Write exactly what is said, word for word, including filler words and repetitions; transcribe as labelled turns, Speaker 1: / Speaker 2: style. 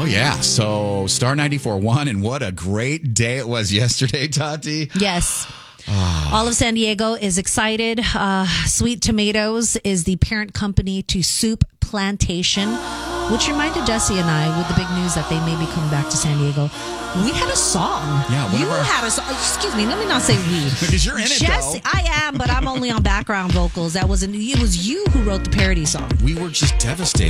Speaker 1: yeah. So Star ninety-four won, and what a great day it was yesterday, Tati.
Speaker 2: Yes. All of San Diego is excited. Uh, Sweet Tomatoes is the parent company to Soup Plantation, which reminded Jesse and I with the big news that they may be coming back to San Diego. We had a song.
Speaker 1: Yeah, one
Speaker 2: you
Speaker 1: of our-
Speaker 2: had a song. Excuse me, let me not say we.
Speaker 1: Because you're in it,
Speaker 2: Jesse,
Speaker 1: though.
Speaker 2: I am, but I'm only on background vocals. That wasn't. It was you who wrote the parody song.
Speaker 1: We were just devastated.